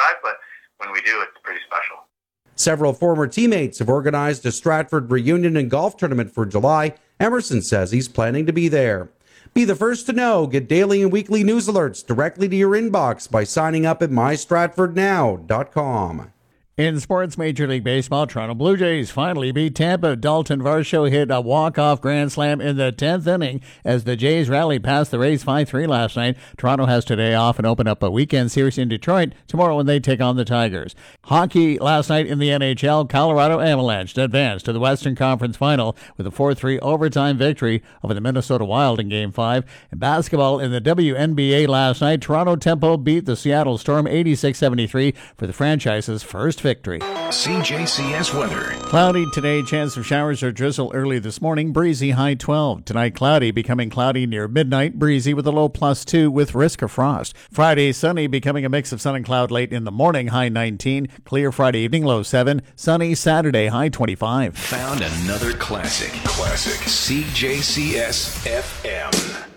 drive, but when we do, it's pretty special. Several former teammates have organized a Stratford reunion and golf tournament for July. Emerson says he's planning to be there. Be the first to know. Get daily and weekly news alerts directly to your inbox by signing up at mystratfordnow.com. In sports, Major League Baseball, Toronto Blue Jays finally beat Tampa. Dalton Varsho hit a walk-off grand slam in the 10th inning as the Jays rallied past the Rays 5-3 last night. Toronto has today off and open up a weekend series in Detroit tomorrow when they take on the Tigers. Hockey last night in the NHL, Colorado Avalanche advanced to the Western Conference Final with a 4-3 overtime victory over the Minnesota Wild in Game 5. And basketball in the WNBA last night, Toronto Temple beat the Seattle Storm 86-73 for the franchise's first victory. CJCS weather. Cloudy today, chance of showers or drizzle early this morning, breezy, high 12. Tonight cloudy, becoming cloudy near midnight, breezy with a low +2 with risk of frost. Friday sunny, becoming a mix of sun and cloud late in the morning, high 19. Clear Friday evening, low 7. Sunny Saturday, high 25. Found another classic. CJCS FM.